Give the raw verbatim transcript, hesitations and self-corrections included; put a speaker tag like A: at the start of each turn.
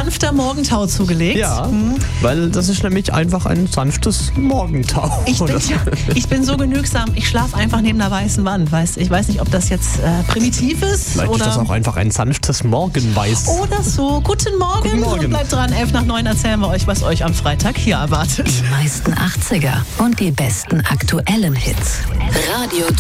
A: sanfter Morgentau zugelegt.
B: Ja, mhm. weil das ist nämlich einfach ein sanftes Morgentau.
A: Ich bin, ja, ich bin so genügsam, ich schlafe einfach neben einer weißen Wand. Weißt? Ich weiß nicht, ob das jetzt äh, primitiv ist.
B: Vielleicht
A: oder
B: ist das auch einfach ein sanftes Morgenweiß.
A: Oder so. Guten Morgen.
B: Guten Morgen.
A: Und bleibt dran, elf nach neun erzählen wir euch, was euch am Freitag hier erwartet.
C: Die meisten achtziger und die besten aktuellen Hits. Radio